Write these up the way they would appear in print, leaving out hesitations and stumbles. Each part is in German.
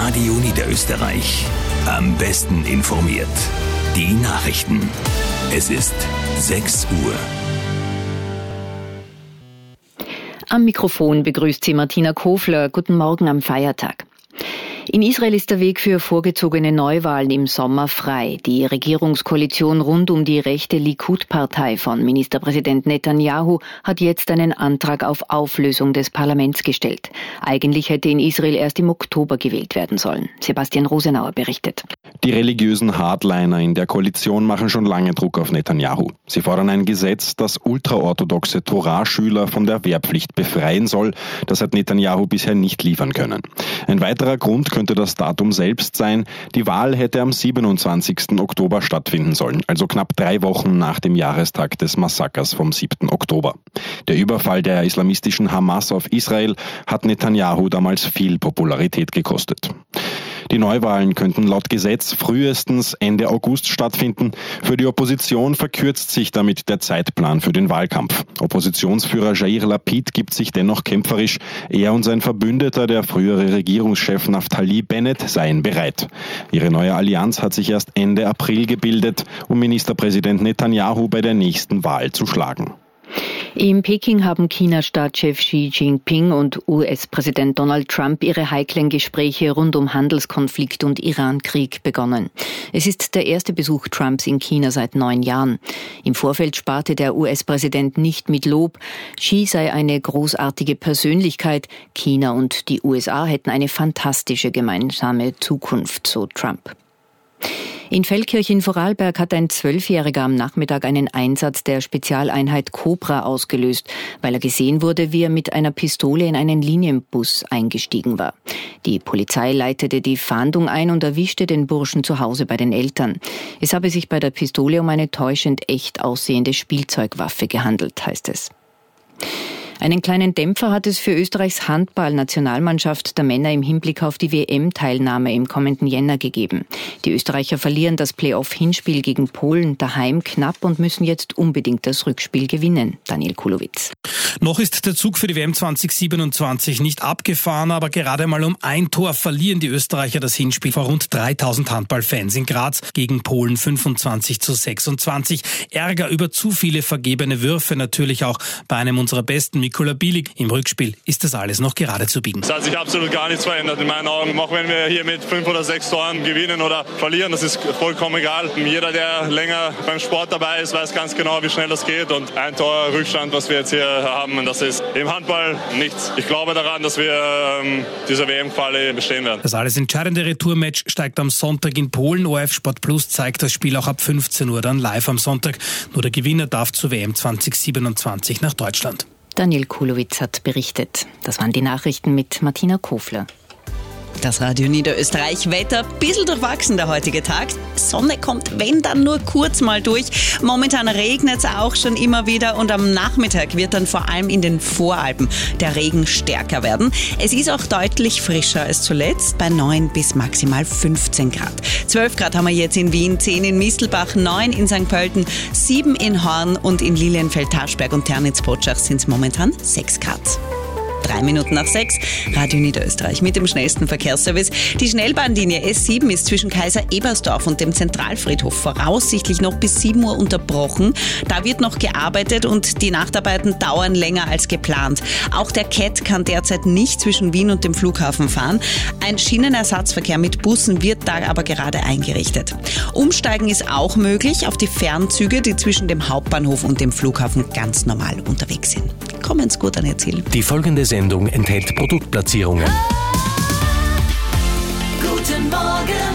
Radio Niederösterreich. Am besten informiert. Die Nachrichten. Es ist 6 Uhr. Am Mikrofon begrüßt sie Martina Kofler. Guten Morgen am Feiertag. In Israel ist der Weg für vorgezogene Neuwahlen im Sommer frei. Die Regierungskoalition rund um die rechte Likud-Partei von Ministerpräsident Netanyahu hat jetzt einen Antrag auf Auflösung des Parlaments gestellt. Eigentlich hätte in Israel erst im Oktober gewählt werden sollen. Sebastian Rosenauer berichtet. Die religiösen Hardliner in der Koalition machen schon lange Druck auf Netanyahu. Sie fordern ein Gesetz, das ultraorthodoxe Torah-Schüler von der Wehrpflicht befreien soll. Das hat Netanyahu bisher nicht liefern können. Ein weiterer Grund könnte das Datum selbst sein. Die Wahl hätte am 27. Oktober stattfinden sollen, also knapp 3 Wochen nach dem Jahrestag des Massakers vom 7. Oktober. Der Überfall der islamistischen Hamas auf Israel hat Netanyahu damals viel Popularität gekostet. Die Neuwahlen könnten laut Gesetz frühestens Ende August stattfinden. Für die Opposition verkürzt sich damit der Zeitplan für den Wahlkampf. Oppositionsführer Yair Lapid gibt sich dennoch kämpferisch. Er und sein Verbündeter, der frühere Regierungschef Naftali Bennett, seien bereit. Ihre neue Allianz hat sich erst Ende April gebildet, um Ministerpräsident Netanyahu bei der nächsten Wahl zu schlagen. In Peking haben China-Staatschef Xi Jinping und US-Präsident Donald Trump ihre heiklen Gespräche rund um Handelskonflikt und Iran-Krieg begonnen. Es ist der erste Besuch Trumps in China seit 9 Jahren. Im Vorfeld sparte der US-Präsident nicht mit Lob. Xi sei eine großartige Persönlichkeit. China und die USA hätten eine fantastische gemeinsame Zukunft, so Trump. In Feldkirch in Vorarlberg hat ein 12-Jähriger am Nachmittag einen Einsatz der Spezialeinheit Cobra ausgelöst, weil er gesehen wurde, wie er mit einer Pistole in einen Linienbus eingestiegen war. Die Polizei leitete die Fahndung ein und erwischte den Burschen zu Hause bei den Eltern. Es habe sich bei der Pistole um eine täuschend echt aussehende Spielzeugwaffe gehandelt, heißt es. Einen kleinen Dämpfer hat es für Österreichs Handball-Nationalmannschaft der Männer im Hinblick auf die WM-Teilnahme im kommenden Jänner gegeben. Die Österreicher verlieren das Playoff-Hinspiel gegen Polen daheim knapp und müssen jetzt unbedingt das Rückspiel gewinnen. Daniel Kulowitz. Noch ist der Zug für die WM 2027 nicht abgefahren, aber gerade mal um 1 Tor verlieren die Österreicher das Hinspiel vor rund 3000 Handballfans in Graz gegen Polen 25:26. Ärger über zu viele vergebene Würfe, natürlich auch bei einem unserer besten Mikola Bilic. Im Rückspiel ist das alles noch gerade zu biegen. Es hat sich absolut gar nichts verändert in meinen Augen. Auch wenn wir hier mit 5 oder 6 Toren gewinnen oder verlieren, das ist vollkommen egal. Jeder, der länger beim Sport dabei ist, weiß ganz genau, wie schnell das geht. Und 1 Tor Rückstand, was wir jetzt hier haben, das ist im Handball nichts. Ich glaube daran, dass wir diese WM-Quali bestehen werden. Das alles entscheidende Retourmatch steigt am Sonntag in Polen. ORF Sport Plus zeigt das Spiel auch ab 15 Uhr dann live am Sonntag. Nur der Gewinner darf zur WM 2027 nach Deutschland. Daniel Kulowitz hat berichtet. Das waren die Nachrichten mit Martina Kofler. Das Radio Niederösterreich Wetter, bisschen durchwachsen der heutige Tag. Sonne kommt, wenn dann nur kurz mal durch. Momentan regnet es auch schon immer wieder und am Nachmittag wird dann vor allem in den Voralpen der Regen stärker werden. Es ist auch deutlich frischer als zuletzt, bei 9 bis maximal 15 Grad. 12 Grad haben wir jetzt in Wien, 10 in Mistelbach, 9 in St. Pölten, 7 in Horn und in Lilienfeld, Taschberg und Ternitz-Potschach sind es momentan 6 Grad. 3 Minuten nach 6, Radio Niederösterreich mit dem schnellsten Verkehrsservice. Die Schnellbahnlinie S7 ist zwischen Kaiser Ebersdorf und dem Zentralfriedhof voraussichtlich noch bis 7 Uhr unterbrochen. Da wird noch gearbeitet und die Nachtarbeiten dauern länger als geplant. Auch der CAT kann derzeit nicht zwischen Wien und dem Flughafen fahren. Ein Schienenersatzverkehr mit Bussen wird da aber gerade eingerichtet. Umsteigen ist auch möglich auf die Fernzüge, die zwischen dem Hauptbahnhof und dem Flughafen ganz normal unterwegs sind. Kommen's gut an Ihr Ziel. Die folgende Sendung enthält Produktplatzierungen. Guten Morgen,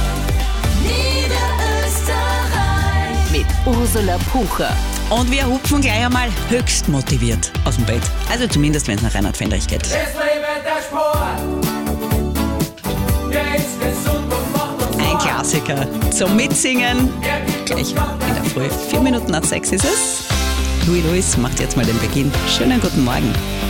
Niederösterreich. Mit Ursula Pucher. Und wir hupfen gleich einmal höchst motiviert aus dem Bett. Also zumindest, wenn es nach Reinhard Fendrich geht. Es lebe der Sport. Der ist gesund und macht uns Ein Klassiker zum Mitsingen. Gleich in der Früh. 4 Minuten nach 6 ist es. Louis macht jetzt mal den Beginn. Schönen guten Morgen.